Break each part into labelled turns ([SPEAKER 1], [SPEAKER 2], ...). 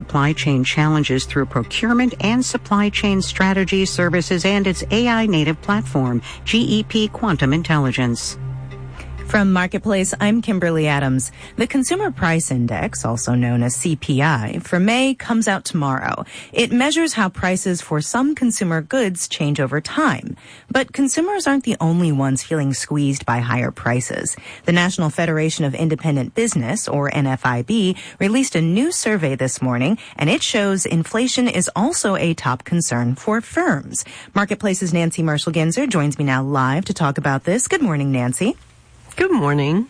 [SPEAKER 1] supply chain challenges through procurement and supply chain strategy services and its AI native platform, GEP Quantum Intelligence.
[SPEAKER 2] From Marketplace, I'm Kimberly Adams. The Consumer Price Index, also known as CPI, for May comes out tomorrow. It measures how prices for some consumer goods change over time. But consumers aren't the only ones feeling squeezed by higher prices. The National Federation of Independent Business, or NFIB, released a new survey this morning, and it shows inflation is also a top concern for firms. Marketplace's Nancy Marshall-Genzer joins me now live to talk about this. Good morning, Nancy.
[SPEAKER 3] Good morning.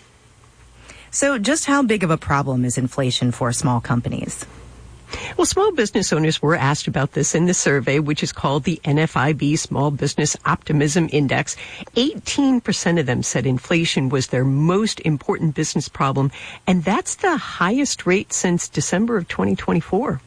[SPEAKER 2] So just how big of a problem is inflation for small companies?
[SPEAKER 3] Well, small business owners were asked about this in the survey, which is called the NFIB Small Business Optimism Index. 18% of them said inflation was their most important business problem, and that's the highest rate since December of 2024.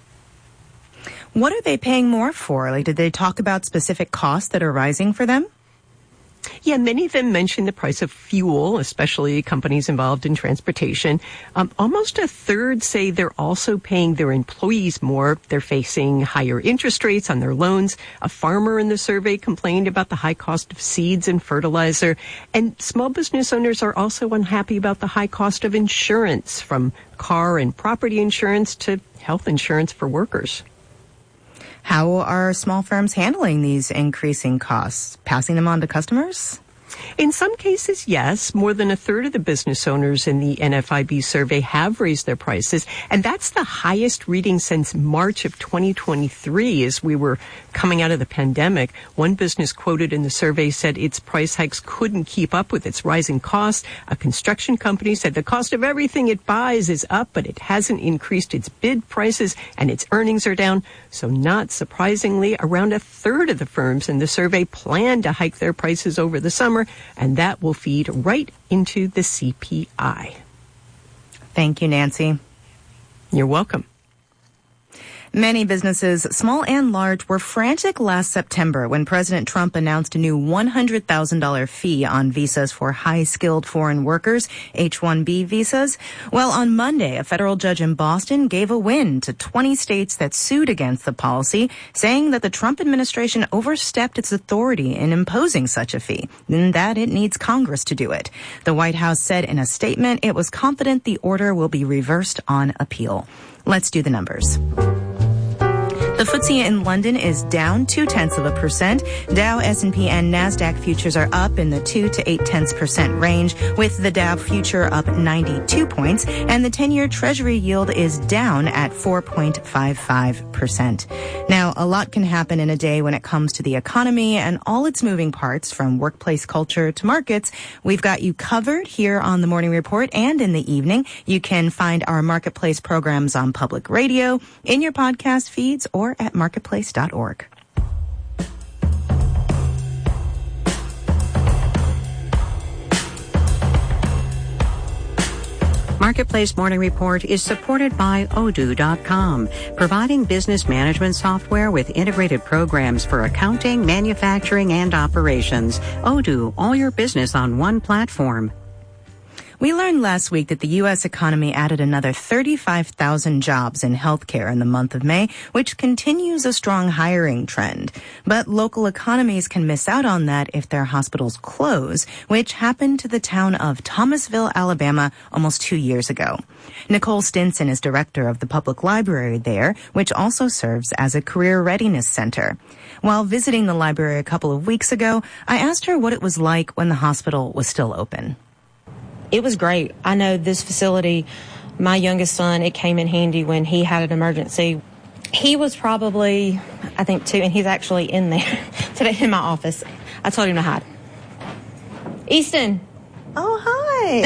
[SPEAKER 2] What are they paying more for? Did they talk about specific costs that are rising for them?
[SPEAKER 3] Yeah, many of them mentioned the price of fuel, especially companies involved in transportation. Almost a third say they're also paying their employees more. They're facing higher interest rates on their loans. A farmer in the survey complained about the high cost of seeds and fertilizer. And small business owners are also unhappy about the high cost of insurance, from car and property insurance to health insurance for workers.
[SPEAKER 2] How are small firms handling these increasing costs? Passing them on to customers?
[SPEAKER 3] In some cases, yes. More than a third of the business owners in the NFIB survey have raised their prices, and that's the highest reading since March of 2023 as we were coming out of the pandemic. One business quoted in the survey said its price hikes couldn't keep up with its rising costs. A construction company said the cost of everything it buys is up, but it hasn't increased its bid prices and its earnings are down. So not surprisingly, around a third of the firms in the survey plan to hike their prices over the summer, and that will feed right into the CPI.
[SPEAKER 2] Thank you, Nancy.
[SPEAKER 3] You're welcome.
[SPEAKER 2] Many businesses, small and large, were frantic last September when President Trump announced a new $100,000 fee on visas for high-skilled foreign workers, H-1B visas. Well, on Monday, a federal judge in Boston gave a win to 20 states that sued against the policy, saying that the Trump administration overstepped its authority in imposing such a fee, and that it needs Congress to do it. The White House said in a statement it was confident the order will be reversed on appeal. Let's do the numbers. The FTSE in London is down 0.2%. Dow, S&P, and NASDAQ futures are up in the 2 to 0.8% range, with the Dow future up 92 points, and the 10-year Treasury yield is down at 4.55%. Now, a lot can happen in a day when it comes to the economy and all its moving parts, from workplace culture to markets. We've got you covered here on the Morning Report and in the evening. You can find our Marketplace programs on public radio, in your podcast feeds, or at marketplace.org.
[SPEAKER 1] Marketplace Morning Report is supported by Odoo.com, providing business management software with integrated programs for accounting, manufacturing, and operations. Odoo, all your business on one platform.
[SPEAKER 2] We learned last week that the U.S. economy added another 35,000 jobs in healthcare in the month of May, which continues a strong hiring trend. But local economies can miss out on that if their hospitals close, which happened to the town of Thomasville, Alabama, almost 2 years ago. Nicole Stinson is director of the public library there, which also serves as a career readiness center. While visiting the library a couple of weeks ago, I asked her what it was like when the hospital was still open.
[SPEAKER 4] It was great. I know this facility, my youngest son, it came in handy when he had an emergency. He was probably, I think, 2, and he's actually in there today in my office. I told him to hide. Easton.
[SPEAKER 2] Oh, hi.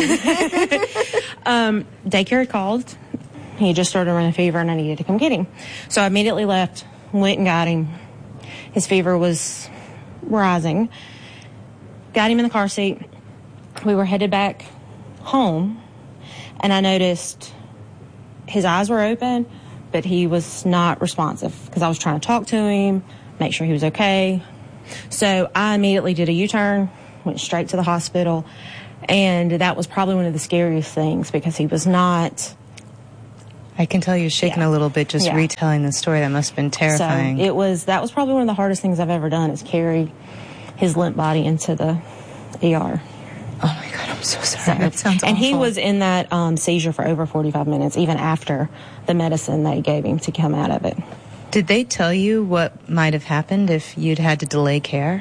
[SPEAKER 4] Daycare had called. He just started running a fever, and I needed to come get him. So I immediately left, went and got him. His fever was rising. Got him in the car seat. We were headed back home, and I noticed his eyes were open, but he was not responsive because I was trying to talk to him, make sure he was okay. So I immediately did a U-turn, went straight to the hospital, and that was probably one of the scariest things because he was not
[SPEAKER 2] I can tell you're shaking a little bit just retelling the story. That must have been terrifying.
[SPEAKER 4] So that was probably one of the hardest things I've ever done, is carry his limp body into the ER.
[SPEAKER 2] Oh my God, I'm so sorry. That sounds awful.
[SPEAKER 4] And he was in that seizure for over 45 minutes, even after the medicine they gave him to come out of it.
[SPEAKER 2] Did they tell you what might have happened if you'd had to delay care?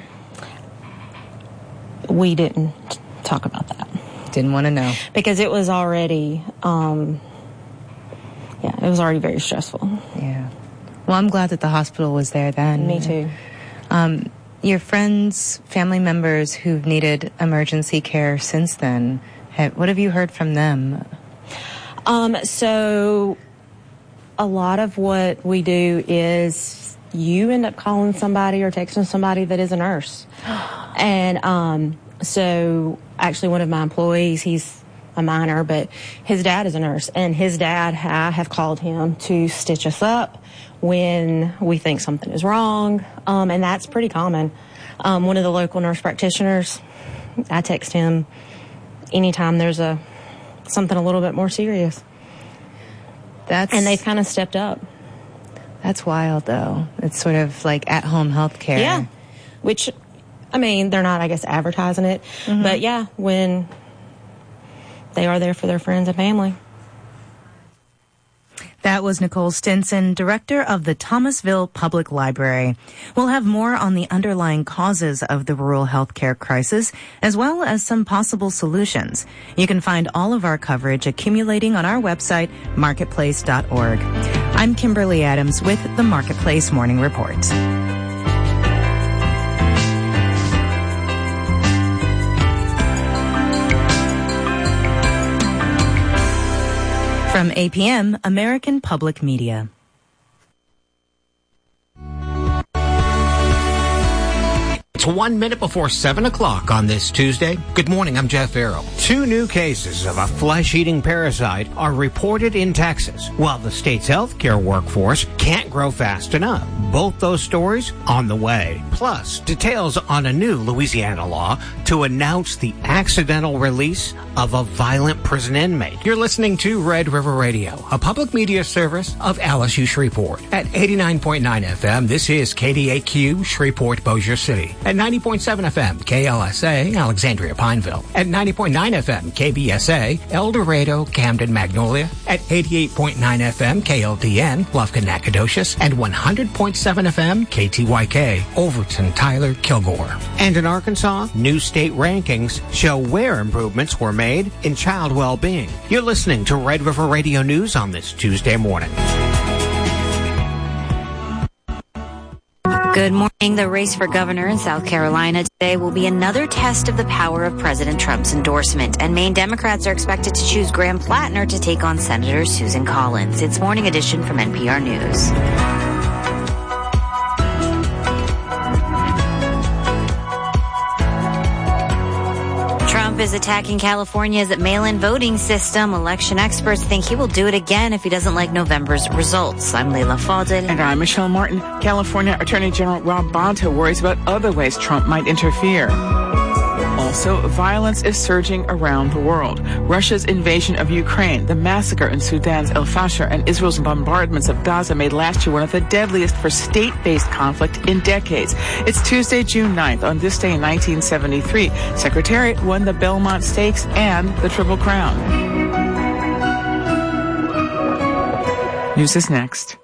[SPEAKER 4] We didn't talk about that.
[SPEAKER 2] Didn't want to know.
[SPEAKER 4] Because it was already, it was already very stressful.
[SPEAKER 2] Yeah. Well, I'm glad that the hospital was there then.
[SPEAKER 4] Me too.
[SPEAKER 2] Your friends, family members who've needed emergency care since then, what have you heard from them?
[SPEAKER 4] So a lot of what we do is you end up calling somebody or texting somebody that is a nurse. And so actually one of my employees, he's a minor, but his dad is a nurse, and his dad, I have called him to stitch us up when we think something is wrong, and that's pretty common. One of the local nurse practitioners, I text him anytime there's something a little bit more serious. And they've kind of stepped up.
[SPEAKER 2] That's wild, though. It's sort of like at-home health care.
[SPEAKER 4] Yeah, which, I mean, they're not, I guess, advertising it, but yeah, when they are there for their friends and family.
[SPEAKER 2] That was Nicole Stinson, director of the Thomasville Public Library. We'll have more on the underlying causes of the rural healthcare crisis, as well as some possible solutions. You can find all of our coverage accumulating on our website, marketplace.org. I'm Kimberly Adams with the Marketplace Morning Report. From APM, American Public Media.
[SPEAKER 5] It's 1 minute before 7 o'clock on this Tuesday. Good morning, I'm Jeff Farrell. 2 new cases of a flesh-eating parasite are reported in Texas, while the state's healthcare workforce can't grow fast enough. Both those stories on the way. Plus, details on a new Louisiana law to announce the accidental release of a violent prison inmate. You're listening to Red River Radio, a public media service of LSU Shreveport. At 89.9 FM, this is KDAQ, Shreveport, Bossier City. At 90.7 FM, KLSA, Alexandria, Pineville. At 90.9 FM, KBSA, El Dorado, Camden, Magnolia. At 88.9 FM, KLDN, Lufkin, Nacogdoches. And 100.7 FM, KTYK, Overton, Tyler, Kilgore. And in Arkansas, new state rankings show where improvements were made in child well-being. You're listening to Red River Radio News on this Tuesday morning.
[SPEAKER 6] Good morning. The race for governor in South Carolina today will be another test of the power of President Trump's endorsement, and Maine Democrats are expected to choose Graham Plattner to take on Senator Susan Collins. It's Morning Edition from NPR News. Trump is attacking California's mail-in voting system. Election experts think he will do it again if he doesn't like November's results. I'm Leila Fadel.
[SPEAKER 7] And I'm Michelle Martin. California Attorney General Rob Bonta worries about other ways Trump might interfere. Also, violence is surging around the world. Russia's invasion of Ukraine, the massacre in Sudan's El Fasher, and Israel's bombardments of Gaza made last year one of the deadliest for state-based conflict in decades. It's Tuesday, June 9th. On this day in 1973, Secretariat won the Belmont Stakes and the Triple Crown. News is next.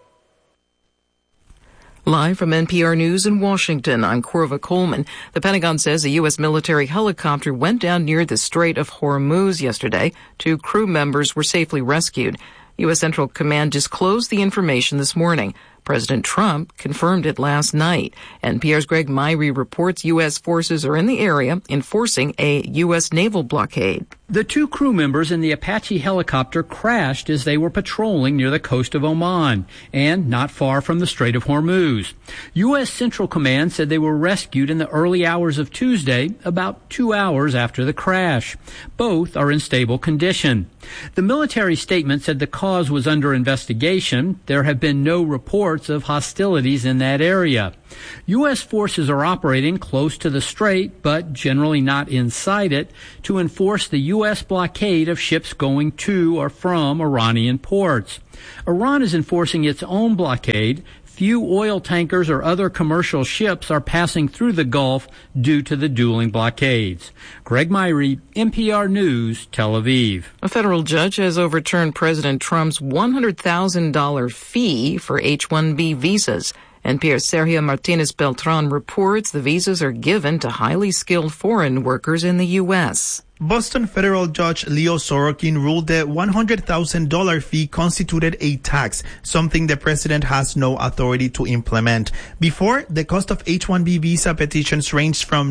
[SPEAKER 8] Live from NPR News in Washington, I'm Corva Coleman. The Pentagon says a U.S. military helicopter went down near the Strait of Hormuz yesterday. 2 crew members were safely rescued. U.S. Central Command disclosed the information this morning. President Trump confirmed it last night. NPR's Greg Myrie reports U.S. forces are in the area enforcing a U.S. naval blockade.
[SPEAKER 9] The 2 crew members in the Apache helicopter crashed as they were patrolling near the coast of Oman and not far from the Strait of Hormuz. U.S. Central Command said they were rescued in the early hours of Tuesday, about 2 hours after the crash. Both are in stable condition. The military statement said the cause was under investigation. There have been no reports reports of hostilities in that area. U.S. forces are operating close to the strait, but generally not inside it, to enforce the U.S. blockade of ships going to or from Iranian ports. Iran is enforcing its own blockade. Few oil tankers or other commercial ships are passing through the Gulf due to the dueling blockades. Greg Myrie, NPR News, Tel Aviv.
[SPEAKER 8] A federal judge has overturned President Trump's $100,000 fee for H-1B visas. NPR's Sergio Martinez Beltran reports the visas are given to highly skilled foreign workers in the U.S.
[SPEAKER 10] Boston federal judge Leo Sorokin ruled the $100,000 fee constituted a tax, something the president has no authority to implement. Before, the cost of H-1B visa petitions ranged from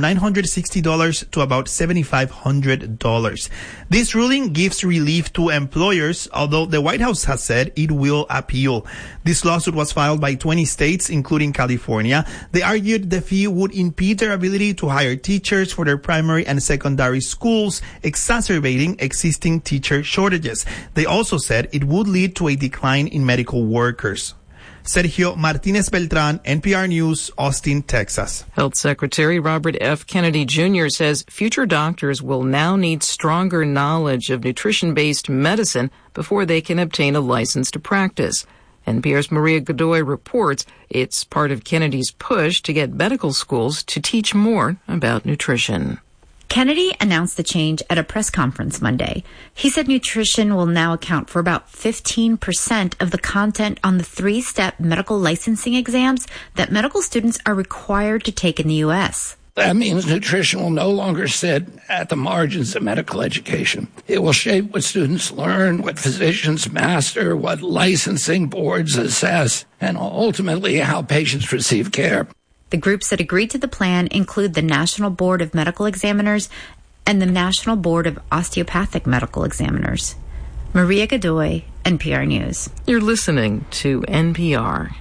[SPEAKER 10] $960 to about $7,500. This ruling gives relief to employers, although the White House has said it will appeal. This lawsuit was filed by 20 states, including California. They argued the fee would impede their ability to hire teachers for their primary and secondary schools, exacerbating existing teacher shortages. They also said it would lead to a decline in medical workers. Sergio Martinez Beltran, NPR News, Austin, Texas.
[SPEAKER 8] Health Secretary Robert F. Kennedy Jr. says future doctors will now need stronger knowledge of nutrition-based medicine before they can obtain a license to practice. NPR's Maria Godoy reports it's part of Kennedy's push to get medical schools to teach more about nutrition.
[SPEAKER 11] Kennedy announced the change at a press conference Monday. He said nutrition will now account for about 15% of the content on the 3-step medical licensing exams that medical students are required to take in the U.S.
[SPEAKER 12] That means nutrition will no longer sit at the margins of medical education. It will shape what students learn, what physicians master, what licensing boards assess, and ultimately how patients receive care.
[SPEAKER 11] The groups that agreed to the plan include the National Board of Medical Examiners and the National Board of Osteopathic Medical Examiners. Maria Godoy, NPR News.
[SPEAKER 8] You're listening to NPR.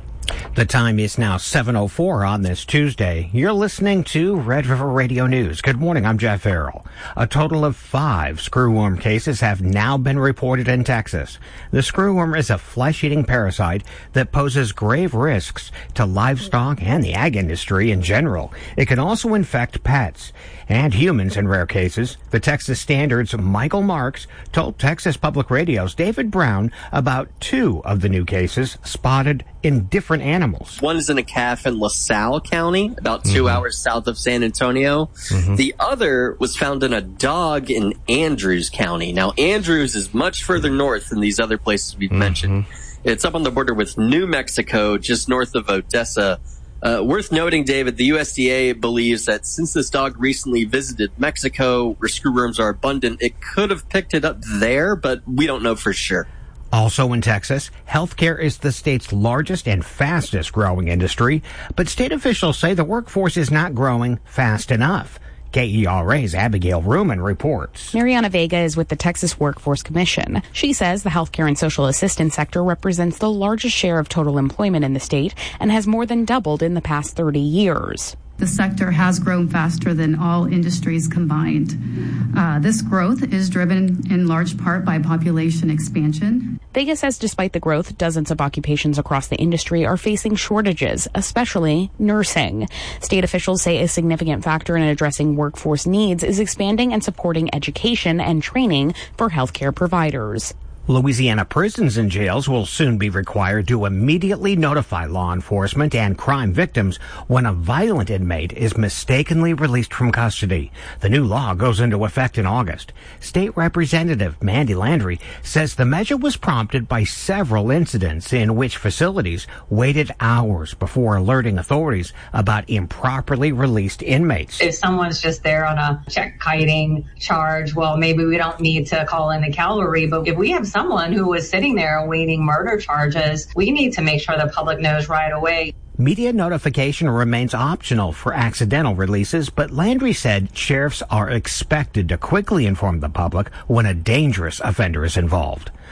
[SPEAKER 5] The time is now 7:04 on this Tuesday. You're listening to Red River Radio News. Good morning, I'm Jeff Farrell. A total of 5 screwworm cases have now been reported in Texas. The screwworm is a flesh-eating parasite that poses grave risks to livestock and the ag industry in general. It can also infect pets and humans in rare cases. The Texas Standard's Michael Marks told Texas Public Radio's David Brown about 2 of the new cases spotted in different animals.
[SPEAKER 13] One is in a calf in LaSalle County, about 2 hours south of San Antonio. The other was found in a dog in Andrews County. Now, Andrews is much further north than these other places we've mentioned. It's up on the border with New Mexico, just north of Odessa. Worth noting, David, the USDA believes that since this dog recently visited Mexico, where screwworms are abundant, it could have picked it up there, but we don't know for sure.
[SPEAKER 5] Also in Texas, healthcare is the state's largest and fastest growing industry, but state officials say the workforce is not growing fast enough. KERA's Abigail Ruman reports.
[SPEAKER 14] Mariana Vega is with the Texas Workforce Commission. She says the healthcare and social assistance sector represents the largest share of total employment in the state and has more than doubled in the past 30 years.
[SPEAKER 15] The sector has grown faster than all industries combined. This growth is driven in large part by population expansion.
[SPEAKER 14] Vega says despite the growth, dozens of occupations across the industry are facing shortages, especially nursing. State officials say a significant factor in addressing workforce needs is expanding and supporting education and training for healthcare providers.
[SPEAKER 5] Louisiana prisons and jails will soon be required to immediately notify law enforcement and crime victims when a violent inmate is mistakenly released from custody. The new law goes into effect in August. State Representative Mandy Landry says the measure was prompted by several incidents in which facilities waited hours before alerting authorities about improperly released inmates.
[SPEAKER 16] If someone's just there on a check-kiting charge, well, maybe we don't need to call in the cavalry, but if we have someone who was sitting there awaiting murder charges, we need to make sure the public knows right away.
[SPEAKER 5] Media notification remains optional for accidental releases, but Landry said sheriffs are expected to quickly inform the public when a dangerous offender is involved.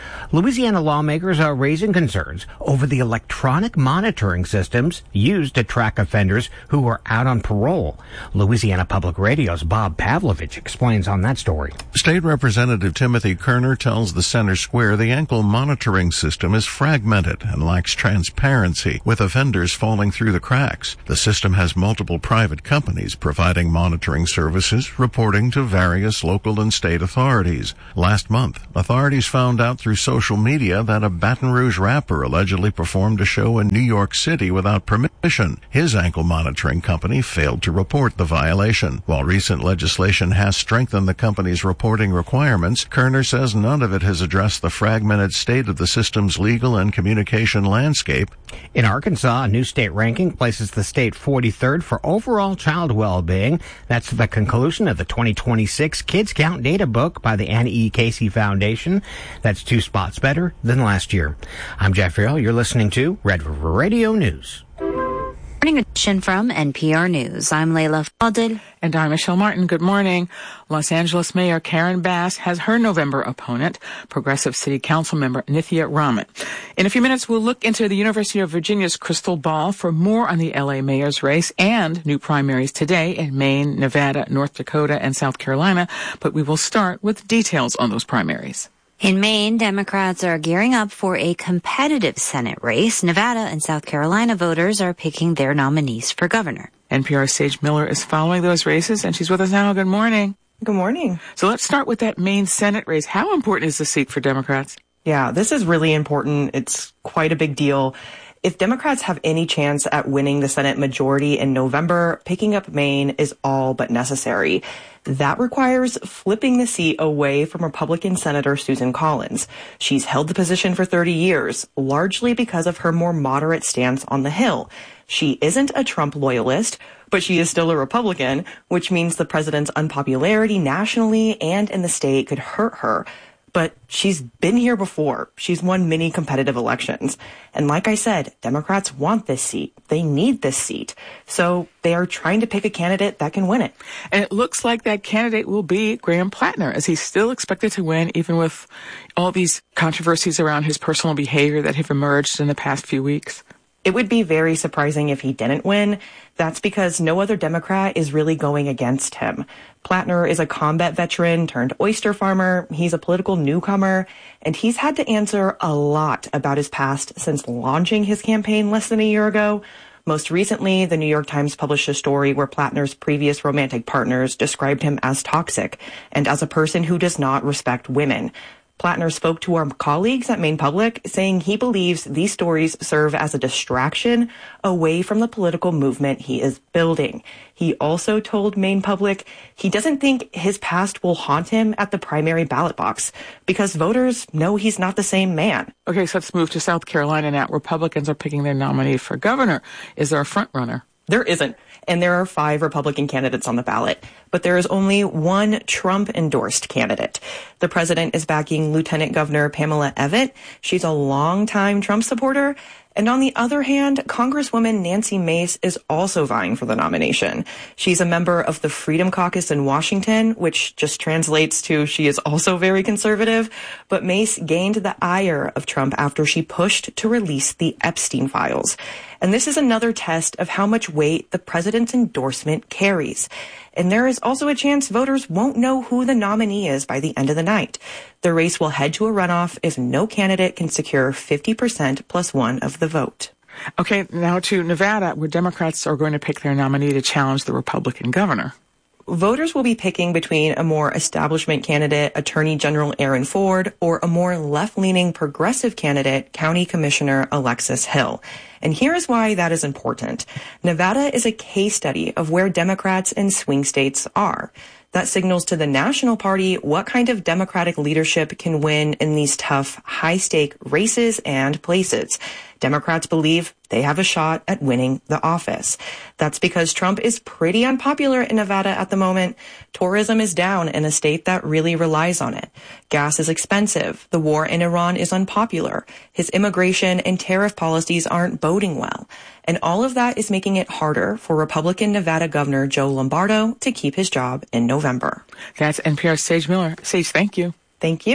[SPEAKER 5] Louisiana lawmakers are raising concerns over the electronic monitoring systems used to track offenders who are out on parole. Louisiana Public Radio's Bob Pavlovich explains on that story.
[SPEAKER 17] State Representative Timothy Kerner tells the Center Square the ankle monitoring system is fragmented and lacks transparency, with offenders falling through the cracks. The system has multiple private companies providing monitoring services, reporting to various local and state authorities. Last month, authorities found out through social media that a Baton Rouge rapper allegedly performed a show in New York City without permission. His ankle monitoring company failed to report the violation. While recent legislation has strengthened the company's reporting requirements, Kerner says none of it has addressed the fragmented state of the system's legal and communication landscape.
[SPEAKER 5] In Arkansas, a new state ranking places the state 43rd for overall child well-being. That's the conclusion of the 2026 Kids Count Data Book by the Annie E. Casey Foundation. That's 2 spots better than last year. I'm Jeff Farrell. You're listening to Red River Radio News.
[SPEAKER 6] Morning edition from NPR News. I'm Layla Fadil.
[SPEAKER 7] And I'm Michelle Martin. Good morning. Los Angeles Mayor Karen Bass has her November opponent, Progressive City Council member Nithya Raman. In a few minutes, we'll look into the University of Virginia's crystal ball for more on the LA mayor's race and new primaries today in Maine, Nevada, North Dakota, and South Carolina. But we will start with details on those primaries.
[SPEAKER 6] In Maine, Democrats are gearing up for a competitive Senate race. Nevada and South Carolina voters are picking their nominees for governor.
[SPEAKER 7] NPR's Sage Miller is following those races, and she's with us now. Good morning.
[SPEAKER 18] Good morning.
[SPEAKER 7] So let's start with that Maine Senate race. How important is the seat for Democrats?
[SPEAKER 18] Yeah, this is really important. It's quite a big deal. If Democrats have any chance at winning the Senate majority in November, picking up Maine is all but necessary. That requires flipping the seat away from Republican Senator Susan Collins. She's held the position for 30 years, largely because of her more moderate stance on the Hill. She isn't a Trump loyalist, but she is still a Republican, which means the president's unpopularity nationally and in the state could hurt her. But she's been here before. She's won many competitive elections. And like I said, Democrats want this seat. They need this seat. So they are trying to pick a candidate that can win it.
[SPEAKER 7] And it looks like that candidate will be Graham Plattner, as he's still expected to win, even with all these controversies around his personal behavior that have emerged in the past few weeks.
[SPEAKER 18] It would be very surprising if he didn't win. That's because no other Democrat is really going against him. Plattner is a combat veteran turned oyster farmer. He's a political newcomer, and he's had to answer a lot about his past since launching his campaign less than a year ago. Most recently, the New York Times published a story where Plattner's previous romantic partners described him as toxic and as a person who does not respect women. Plattner spoke to our colleagues at Maine Public, saying he believes these stories serve as a distraction away from the political movement he is building. He also told Maine Public he doesn't think his past will haunt him at the primary ballot box because voters know he's not the same man.
[SPEAKER 7] Okay, so let's move to South Carolina now. Republicans are picking their nominee for governor. Is there a front runner?
[SPEAKER 18] There isn't. And there are 5 Republican candidates on the ballot. But there is only one Trump-endorsed candidate. The president is backing Lieutenant Governor Pamela Evette. She's a longtime Trump supporter. And on the other hand, Congresswoman Nancy Mace is also vying for the nomination. She's a member of the Freedom Caucus in Washington, which just translates to she is also very conservative. But Mace gained the ire of Trump after she pushed to release the Epstein files. And this is another test of how much weight the president's endorsement carries. And there is also a chance voters won't know who the nominee is by the end of the night. The race will head to a runoff if no candidate can secure 50% plus 1 of the vote.
[SPEAKER 7] Okay, now to Nevada, where Democrats are going to pick their nominee to challenge the Republican governor.
[SPEAKER 18] Voters will be picking between a more establishment candidate, Attorney General Aaron Ford, or a more left-leaning progressive candidate, County Commissioner Alexis Hill. And here is why that is important. Nevada is a case study of where Democrats and swing states are. That signals to the national party what kind of Democratic leadership can win in these tough, high-stake races and places. Democrats believe they have a shot at winning the office. That's because Trump is pretty unpopular in Nevada at the moment. Tourism is down in a state that really relies on it. Gas is expensive. The war in Iran is unpopular. His immigration and tariff policies aren't boding well. And all of that is making it harder for Republican Nevada Governor Joe Lombardo to keep his job in November.
[SPEAKER 7] That's NPR's Sage Miller. Sage, thank you.
[SPEAKER 18] Thank you.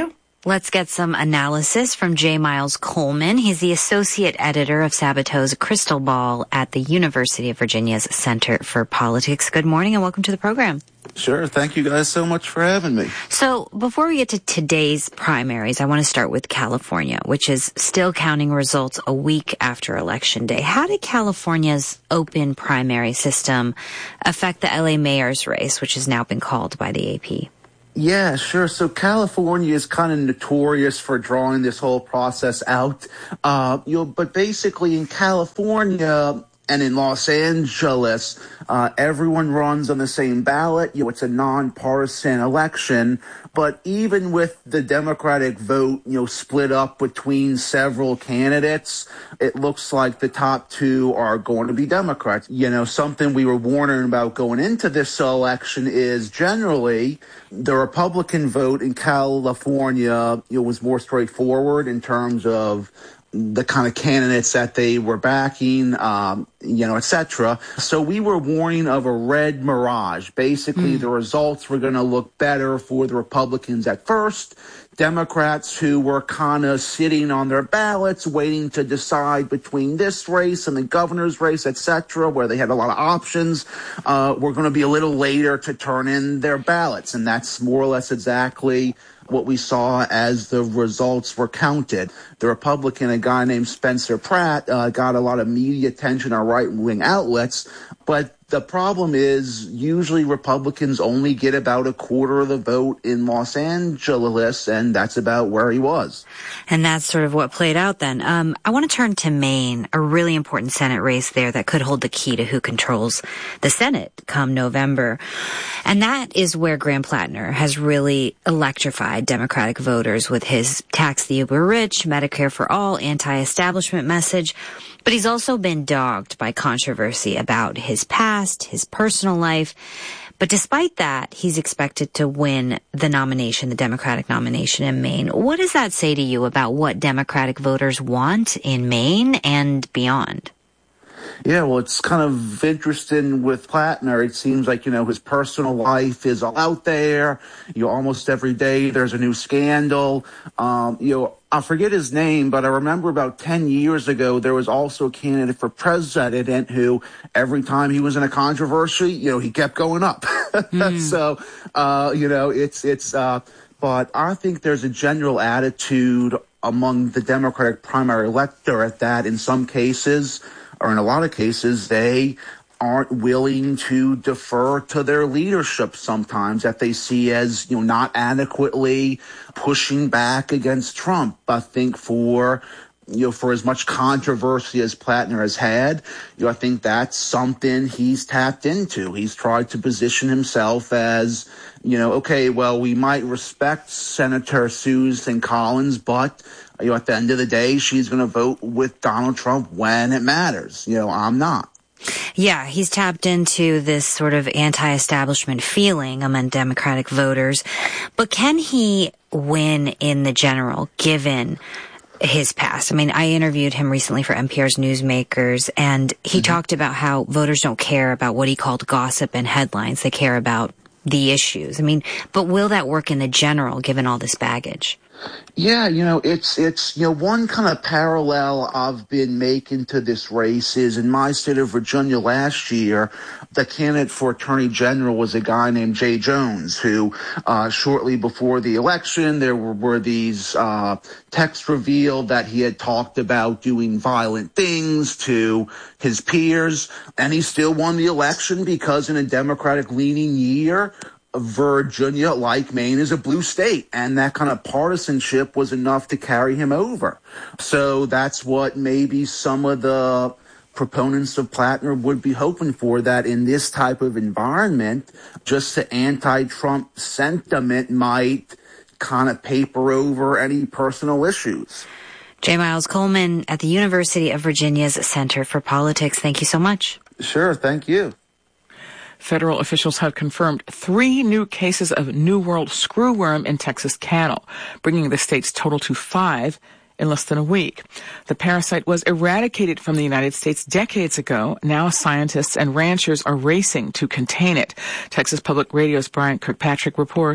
[SPEAKER 6] Let's get some analysis from J. Miles Coleman. He's the associate editor of Sabato's Crystal Ball at the University of Virginia's Center for Politics. Good morning and welcome to the program.
[SPEAKER 19] Sure. Thank you guys so much for having me.
[SPEAKER 6] So before we get to today's primaries, I want to start with California, which is still counting results a week after Election Day. How did California's open primary system affect the LA mayor's race, which has now been called by the AP?
[SPEAKER 19] Yeah, sure. So California is kind of notorious for drawing this whole process out. But basically in California and in Los Angeles, everyone runs on the same ballot. It's a nonpartisan election. But even with the Democratic vote, split up between several candidates, it looks like the top two are going to be Democrats. Something we were warning about going into this election is generally the Republican vote in California, was more straightforward in terms of the kind of candidates that they were backing, et cetera. So we were warning of a red mirage. Basically, the results were going to look better for the Republicans at first. Democrats who were kind of sitting on their ballots, waiting to decide between this race and the governor's race, et cetera, where they had a lot of options, were going to be a little later to turn in their ballots. And that's more or less exactly what we saw as the results were counted. The Republican, a guy named Spencer Pratt, got a lot of media attention on right-wing outlets, but the problem is usually Republicans only get about a quarter of the vote in Los Angeles, and that's about where he was.
[SPEAKER 6] And that's sort of what played out then. I want to turn to Maine, a really important Senate race there that could hold the key to who controls the Senate come November. And that is where Graham Plattner has really electrified Democratic voters with his tax the uber rich, Medicare for all, anti-establishment message. But he's also been dogged by controversy about his past, his personal life. But despite that, he's expected to win the nomination, the Democratic nomination in Maine. What does that say to you about what Democratic voters want in Maine and beyond?
[SPEAKER 19] Yeah, well, it's kind of interesting with Plattner. It seems like, his personal life is all out there. Almost every day there's a new scandal. I forget his name, but I remember about 10 years ago, there was also a candidate for president who every time he was in a controversy, he kept going up. So, but I think there's a general attitude among the Democratic primary electorate that in some cases, or in a lot of cases, they aren't willing to defer to their leadership sometimes that they see as, not adequately pushing back against Trump. I think for as much controversy as Plattner has had, I think that's something he's tapped into. He's tried to position himself as, okay, well, we might respect Senator Susan Collins, but at the end of the day, she's going to vote with Donald Trump when it matters. I'm not.
[SPEAKER 6] Yeah, he's tapped into this sort of anti-establishment feeling among Democratic voters. But can he win in the general, given his past? I mean, I interviewed him recently for NPR's Newsmakers, and he talked about how voters don't care about what he called gossip and headlines. They care about the issues. I mean, but will that work in the general, given all this baggage?
[SPEAKER 19] Yeah, it's one kind of parallel I've been making to this race is in my state of Virginia last year, the candidate for Attorney General was a guy named Jay Jones, who shortly before the election, there were these texts revealed that he had talked about doing violent things to his peers, and he still won the election because in a Democratic-leaning year, Virginia, like Maine, is a blue state, and that kind of partisanship was enough to carry him over. So that's what maybe some of the proponents of Plattner would be hoping for, that in this type of environment, just the anti-Trump sentiment might kind of paper over any personal issues.
[SPEAKER 6] J. Miles Coleman at the University of Virginia's Center for Politics. Thank you so much.
[SPEAKER 19] Sure, thank you.
[SPEAKER 7] Federal officials have confirmed 3 new cases of New World screwworm in Texas cattle, bringing the state's total to 5 in less than a week. The parasite was eradicated from the United States decades ago. Now scientists and ranchers are racing to contain it. Texas Public Radio's Brian Kirkpatrick reports.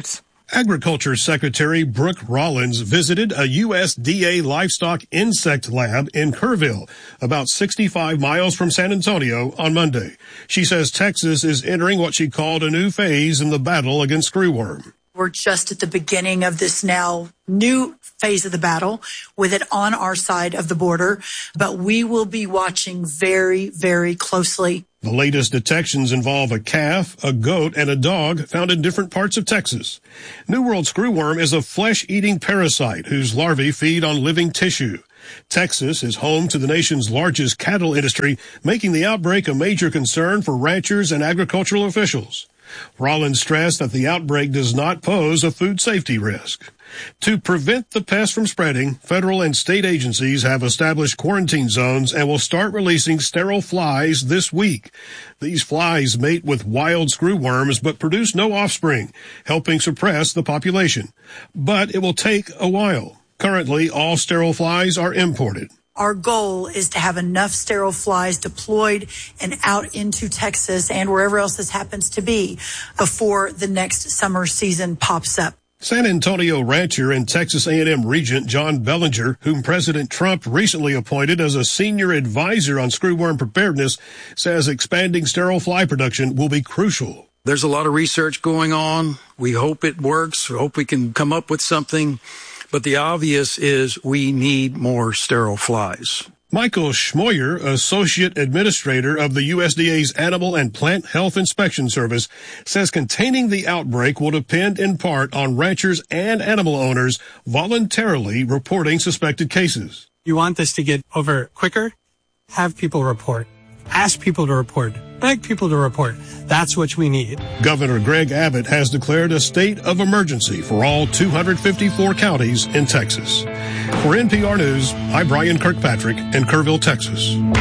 [SPEAKER 20] Agriculture Secretary Brooke Rollins visited a USDA livestock insect lab in Kerrville, about 65 miles from San Antonio, on Monday. She says Texas is entering what she called a new phase in the battle against screwworm.
[SPEAKER 21] We're just at the beginning of this now new phase of the battle with it on our side of the border, but we will be watching very, very closely.
[SPEAKER 20] The latest detections involve a calf, a goat, and a dog found in different parts of Texas. New World screwworm is a flesh-eating parasite whose larvae feed on living tissue. Texas is home to the nation's largest cattle industry, making the outbreak a major concern for ranchers and agricultural officials. Rollins stressed that the outbreak does not pose a food safety risk. To prevent the pest from spreading, federal and state agencies have established quarantine zones and will start releasing sterile flies this week. These flies mate with wild screwworms but produce no offspring, helping suppress the population. But it will take a while. Currently, all sterile flies are imported.
[SPEAKER 21] Our goal is to have enough sterile flies deployed and out into Texas and wherever else this happens to be before the next summer season pops up.
[SPEAKER 20] San Antonio rancher and Texas A&M regent John Bellinger, whom President Trump recently appointed as a senior advisor on screwworm preparedness, says expanding sterile fly production will be crucial.
[SPEAKER 22] There's a lot of research going on. We hope it works. We hope we can come up with something. But the obvious is we need more sterile flies.
[SPEAKER 20] Michael Schmoyer, Associate Administrator of the USDA's Animal and Plant Health Inspection Service, says containing the outbreak will depend in part on ranchers and animal owners voluntarily reporting suspected cases.
[SPEAKER 23] You want this to get over quicker? Have people report. Ask people to report. Beg people to report. That's what we need.
[SPEAKER 20] Governor Greg Abbott has declared a state of emergency for all 254 counties in Texas. For NPR News, I'm Brian Kirkpatrick in Kerrville, Texas.